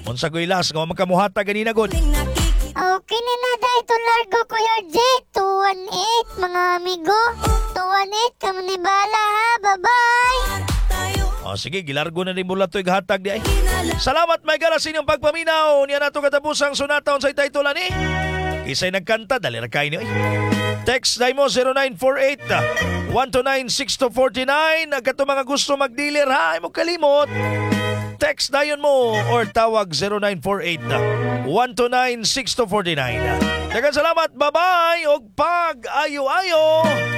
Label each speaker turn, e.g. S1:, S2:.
S1: Unsa ko ilas nga makamuhata ganina god.
S2: Okay na na dahil ito largo Kuya J. 218 mga amigo. 218 kami ni bala ha. Bye-bye.
S1: Sige, gilargo na ni mula to'y hatag di ay. Salamat may galas inyong pagpaminaw. Niya nato katapusang sunataon sa itaytulan ni. Isa'y nagkanta, dali na kayo niyo. Text na mo 0948-129-6249. Agkato mga gusto mag-dealer ha, ay mo kalimot. Text na yun mo or tawag 0948-129-6249. Dagan salamat, bye-bye, og pag-ayo-ayo.